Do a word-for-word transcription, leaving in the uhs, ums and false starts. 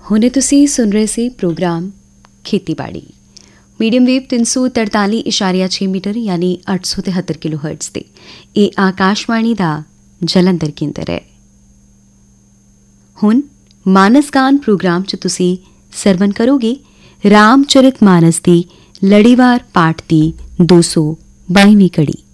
ਹੁਣੇ ਤੁਸੀਂ ਸੁਣ ਰਹੇ ਸੀ ਪ੍ਰੋਗਰਾਮ ਖੇਤੀਬਾੜੀ ਮੀਡੀਅਮ ਵੇਵ ਤਿੰਨ ਸੌ ਤਰਤਾਲੀ ਇਸ਼ਾਰੀਆ ਛੇ ਮੀਟਰ ਯਾਨੀ ਅੱਠ ਸੌ ਤਿਹੱਤਰ ਕਿਲੋ ਹਰਟਜ਼ ਤੇ ਇਹ ਆਕਾਸ਼ਵਾਣੀ ਦਾ ਜਲੰਧਰ ਕੇਂਦਰ ਹੈ। ਹੁਣ ਮਾਨਸ ਗਾਨ ਪ੍ਰੋਗਰਾਮ 'ਚ ਤੁਸੀਂ ਸਰਵਨ ਕਰੋਗੇ ਰਾਮ ਚਰਿਤ ਮਾਨਸ ਦੀ ਲੜੀਵਾਰ ਪਾਠ ਦੀ ਦੋ ਸੌ ਬਾਈਵੀਂ ਕੜੀ।